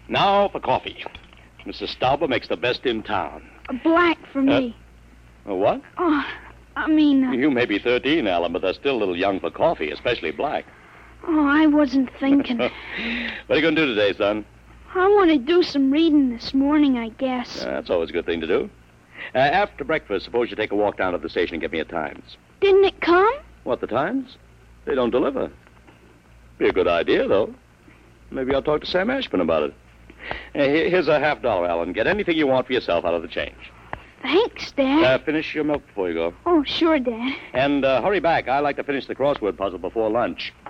Now for coffee. Mrs. Stauber makes the best in town. Black for me. What? Oh, I mean... You may be 13, Alan, but that's still a little young for coffee, especially black. Oh, I wasn't thinking. What are you going to do today, son? I want to do some reading this morning, I guess. That's always a good thing to do. After breakfast, suppose you take a walk down to the station and get me a Times. Didn't it come? What, the Times? They don't deliver. Be a good idea, though. Maybe I'll talk to Sam Ashburn about it. Here's a $50, Alan. Get anything you want for yourself out of the change. Thanks, Dad. Finish your milk before you go. Oh, sure, Dad. And hurry back. I like to finish the crossword puzzle before lunch.